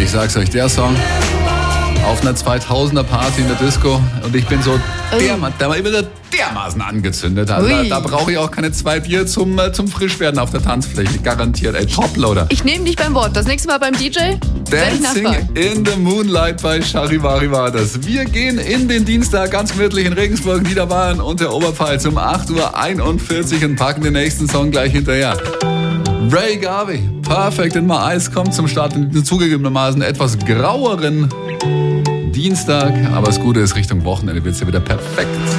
ich sag's euch, der Song auf einer 2000er Party in der Disco und ich bin so dermaßen angezündet. Also da brauche ich auch keine 2 Bier zum Frischwerden auf der Tanzfläche. Garantiert, Toploader. Ich nehme dich beim Wort. Das nächste Mal beim DJ Dancing in the Moonlight bei Charivari war das. Wir gehen in den Dienstag ganz gemütlich in Regensburg, Niederbayern und der Oberpfalz um 8:41 Uhr und packen den nächsten Song gleich hinterher. Ray Garvey, Perfect in My Eyes, kommt zum Start in den zugegebenermaßen etwas graueren Dienstag. Aber das Gute ist, Richtung Wochenende wird es ja wieder perfekt.